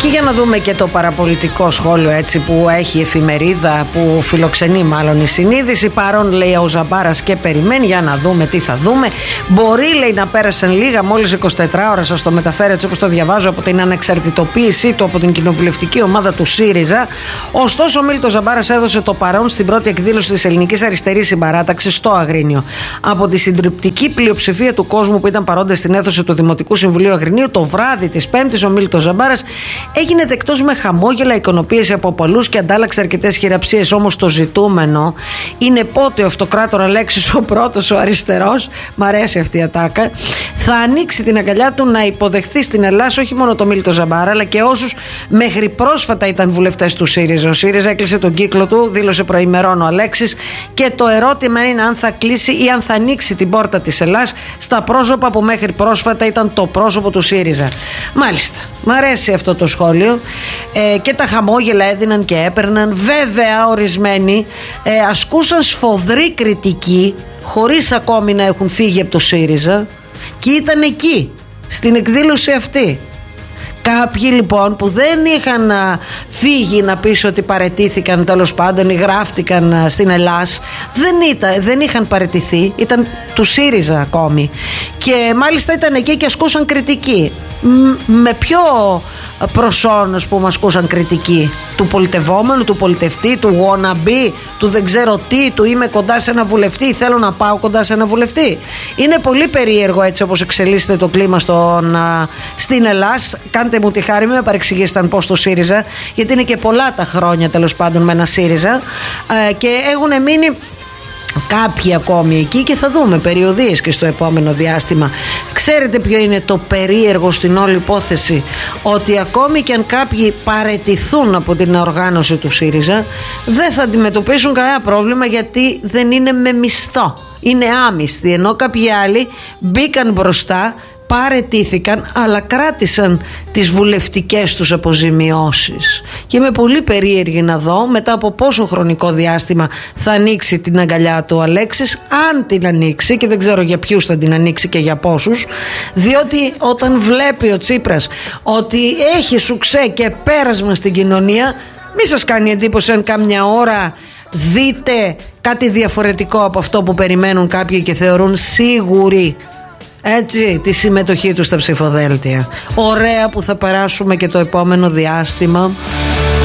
Όχι για να δούμε και το παραπολιτικό σχόλιο έτσι που έχει η εφημερίδα, που φιλοξενεί μάλλον η Συνείδηση. Παρόν, λέει ο Ζαμπάρας, και περιμένει για να δούμε τι θα δούμε. Μπορεί, λέει, να πέρασαν λίγα, μόλις 24 ώρα, σας το μεταφέρω έτσι όπως το διαβάζω, από την ανεξαρτητοποίησή του από την κοινοβουλευτική ομάδα του ΣΥΡΙΖΑ. Ωστόσο, ο Μίλτος Ζαμπάρας έδωσε το παρόν στην πρώτη εκδήλωση της Ελληνικής Αριστερής Συμπαράταξης στο Αγρίνιο. Από τη συντριπτική πλειοψηφία του κόσμου που ήταν παρόντες στην αίθουσα του Δημοτικού Συμβουλίου Αγρινίου, το βράδυ της Πέμπτης, ο Μίλτος Ζαμπάρας έγινε δεκτός με χαμόγελα, εικονοποίηση από πολλούς και αντάλλαξε αρκετές χειραψίες. Όμως το ζητούμενο είναι πότε ο αυτοκράτορα Αλέξης, ο πρώτος, ο αριστερός, μ' αρέσει αυτή η ατάκα, θα ανοίξει την αγκαλιά του να υποδεχθεί στην Ελλάδα όχι μόνο το Μίλτο Ζαμπάρα, αλλά και όσους μέχρι πρόσφατα ήταν βουλευτές του ΣΥΡΙΖΑ. Ο ΣΥΡΙΖΑ έκλεισε τον κύκλο του, δήλωσε προημερών ο Αλέξης, και το ερώτημα είναι αν θα κλείσει ή αν θα ανοίξει την πόρτα της Ελλάδας στα πρόσωπα που μέχρι πρόσφατα ήταν το πρόσωπο του ΣΥΡΙΖΑ. Μάλιστα, μ' αρέσει αυτό το σχόλιο, και τα χαμόγελα έδιναν και έπαιρναν. Βέβαια, ορισμένοι ασκούσαν σφοδρή κριτική χωρίς ακόμη να έχουν φύγει από το ΣΥΡΙΖΑ και ήταν εκεί στην εκδήλωση αυτή. Κάποιοι λοιπόν που δεν είχαν φύγει, να πεις ότι παραιτήθηκαν τέλος πάντων ή γράφτηκαν στην Ελλάς, δεν είχαν παραιτηθεί, ήταν του ΣΥΡΙΖΑ ακόμη, και μάλιστα ήταν εκεί και ασκούσαν κριτική. Με ποιο προσόν, ας πούμε, ασκούσαν κριτική? Του πολιτευόμενου, του πολιτευτή, του wannabe, του δεν ξέρω τι, του είμαι κοντά σε ένα βουλευτή ή θέλω να πάω κοντά σε ένα βουλευτή? Είναι πολύ περίεργο έτσι όπως εξελίσσεται το κλίμα στην Ελλάς. Κάντε μου τη χάρη, μην με παρεξηγήσετε αν πω στο ΣΥΡΙΖΑ, γιατί είναι και πολλά τα χρόνια τέλος πάντων με ένα ΣΥΡΙΖΑ, και έχουν μείνει κάποιοι ακόμη εκεί και θα δούμε περιοδίες και στο επόμενο διάστημα. Ξέρετε ποιο είναι το περίεργο στην όλη υπόθεση? Ότι ακόμη και αν κάποιοι παραιτηθούν από την οργάνωση του ΣΥΡΙΖΑ, δεν θα αντιμετωπίσουν κανένα πρόβλημα, γιατί δεν είναι με μισθό, είναι άμυστοι, ενώ κάποιοι άλλοι μπήκαν μπροστά, παραιτήθηκαν, αλλά κράτησαν τις βουλευτικές τους αποζημιώσεις. Και είμαι πολύ περίεργη να δω μετά από πόσο χρονικό διάστημα θα ανοίξει την αγκαλιά του Αλέξης, αν την ανοίξει, και δεν ξέρω για ποιους θα την ανοίξει και για πόσους, διότι όταν βλέπει ο Τσίπρας ότι έχει σουξέ και πέρασμα στην κοινωνία, μη σας κάνει εντύπωση αν κάμια ώρα δείτε κάτι διαφορετικό από αυτό που περιμένουν κάποιοι και θεωρούν σίγουροι, έτσι, τη συμμετοχή του στα ψηφοδέλτια. Ωραία που θα περάσουμε και το επόμενο διάστημα.